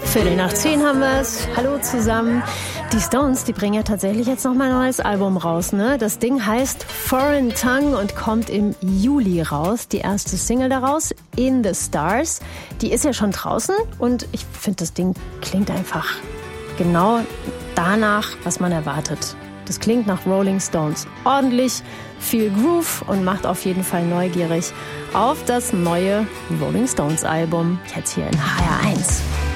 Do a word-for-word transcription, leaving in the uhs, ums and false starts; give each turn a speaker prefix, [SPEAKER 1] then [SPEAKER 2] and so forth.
[SPEAKER 1] Viertel nach zehn haben wir es. Hallo zusammen. Die Stones, die bringen ja tatsächlich jetzt noch mal ein neues Album raus, ne? Das Ding heißt Foreign Tongue und kommt im Juli raus. Die erste Single daraus, In the Stars, die ist ja schon draußen und ich finde, das Ding klingt einfach genau danach, was man erwartet. Das klingt nach Rolling Stones. Ordentlich, viel Groove und macht auf jeden Fall neugierig auf das neue Rolling Stones Album. Jetzt hier in H R eins.